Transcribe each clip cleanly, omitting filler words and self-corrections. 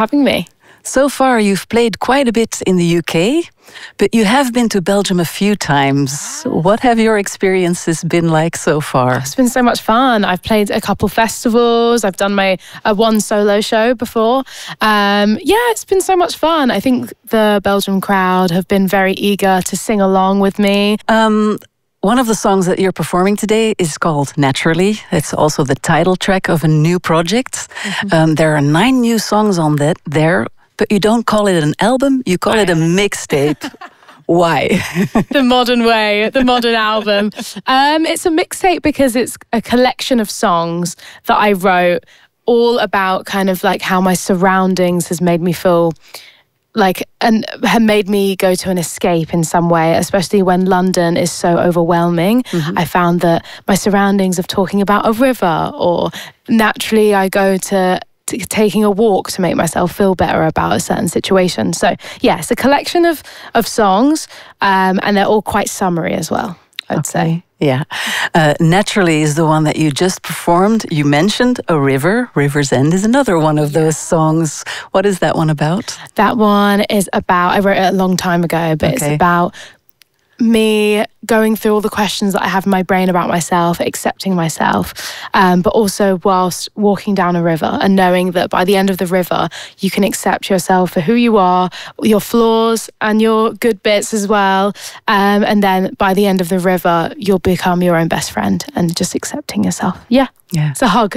having me. So far, you've played quite a bit in the UK, but you have been to Belgium a few times. What have your experiences been like so far? It's been so much fun. I've played a couple festivals. I've done my one solo show before. It's been so much fun. I think the Belgian crowd have been very eager to sing along with me. One of the songs that you're performing today is called Naturally. It's also the title track of a new project. Mm-hmm. There are 9 new songs on that there. But you don't call it an album, you call it a mixtape. Why? The modern way, the modern album. It's a mixtape because it's a collection of songs that I wrote all about kind of like how my surroundings has made me feel like, and have made me go to an escape in some way, especially when London is so overwhelming. Mm-hmm. I found that my surroundings of talking about a river, or naturally I go to taking a walk to make myself feel better about a certain situation. So yeah, it's a collection of songs, and they're all quite summery as well, I'd say. Yeah. Naturally is the one that you just performed. You mentioned a river. River's End is another one of those songs. What is that one about? That one is about, I wrote it a long time ago, but it's about me going through all the questions that I have in my brain about myself, accepting myself, but also whilst walking down a river and knowing that by the end of the river, you can accept yourself for who you are, your flaws and your good bits as well. And then by the end of the river, you'll become your own best friend and just accepting yourself. Yeah. It's a hug.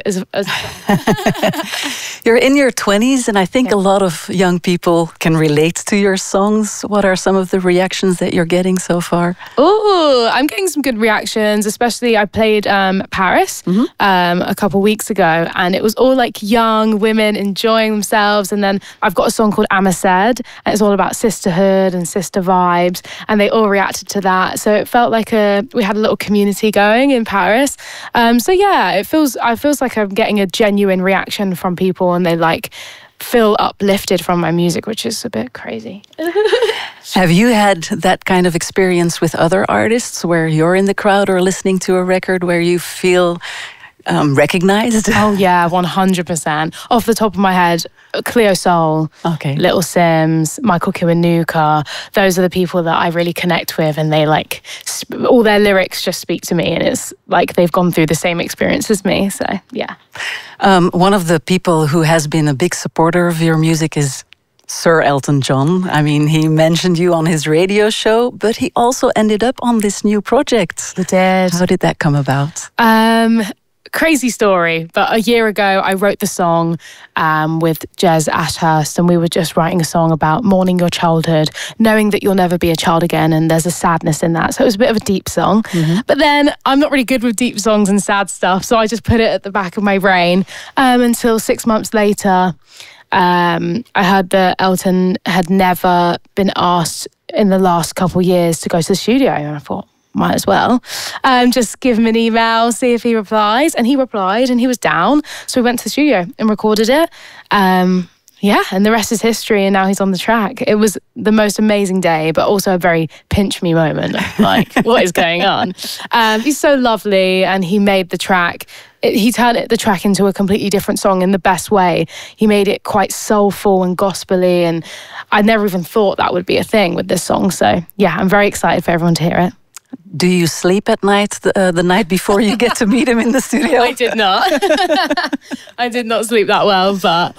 You're in your 20s, and I think a lot of young people can relate to your songs. What are some of the reactions that you're getting so far? Oh, I'm getting some good reactions, especially I played Paris a couple weeks ago, and it was all like young women enjoying themselves. And then I've got a song called Amaced, and it's all about sisterhood and sister vibes, and they all reacted to that. So it felt like we had a little community going in Paris. So yeah, it feels like I'm getting a genuine reaction from people, and they like feel uplifted from my music, which is a bit crazy. Have you had that kind of experience with other artists where you're in the crowd or listening to a record where you feel recognized? Oh yeah, 100%. Off the top of my head, Cleo Sol, Little Sims, Michael Kiwanuka, those are the people that I really connect with, and they like, all their lyrics just speak to me, and it's like they've gone through the same experience as me, so yeah. One of the people who has been a big supporter of your music is Sir Elton John. I mean, he mentioned you on his radio show, but he also ended up on this new project. He did. How did that come about? Crazy story, but a year ago I wrote the song with Jez Ashurst, and we were just writing a song about mourning your childhood, knowing that you'll never be a child again, and there's a sadness in that. So it was a bit of a deep song. Mm-hmm. But then I'm not really good with deep songs and sad stuff, so I just put it at the back of my brain until 6 months later. I heard that Elton had never been asked in the last couple of years to go to the studio, and I thought, might as well just give him an email, see if he replies. And he replied, and he was down. So we went to the studio and recorded it. And the rest is history, and now he's on the track. It was the most amazing day, but also a very pinch me moment. Like, what is going on? He's so lovely, and he made the track. He turned the track into a completely different song in the best way. He made it quite soulful and gospel-y, and I never even thought that would be a thing with this song. So yeah, I'm very excited for everyone to hear it. Do you sleep at night, the night before you get to meet him in the studio? I did not. I did not sleep that well, but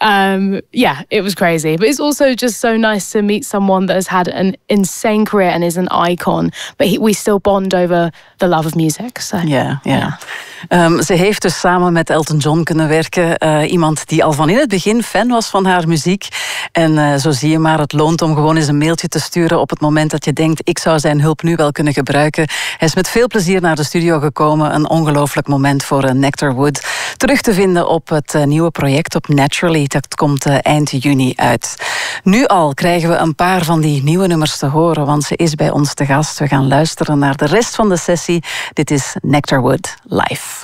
it was crazy. But it's also just so nice to meet someone that has had an insane career and is an icon. But we still bond over the love of music. So, ja. Ze heeft dus samen met Elton John kunnen werken. Iemand die al van in het begin fan was van haar muziek. En zo zie je maar, het loont om gewoon eens een mailtje te sturen op het moment dat je denkt, ik zou zijn hulp nu wel kunnen gebruiken. Hij is met veel plezier naar de studio gekomen. Een ongelooflijk moment voor Nectar Wood. Terug te vinden op het nieuwe project op Naturally. Dat komt eind juni uit. Nu al krijgen we een paar van die nieuwe nummers te horen, want ze is bij ons te gast. We gaan luisteren naar de rest van de sessie. Dit is Nectar Wood live.